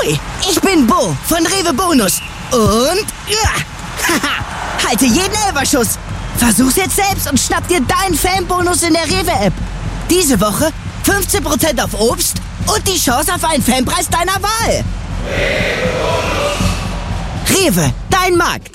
Ahoi, ich bin Bo von Rewe Bonus. Und halte jeden Elferschuss. Versuch's jetzt selbst und schnapp dir deinen Fanbonus in der Rewe-App. Diese Woche 15% auf Obst und die Chance auf einen Fanpreis deiner Wahl. Rewe, dein Markt.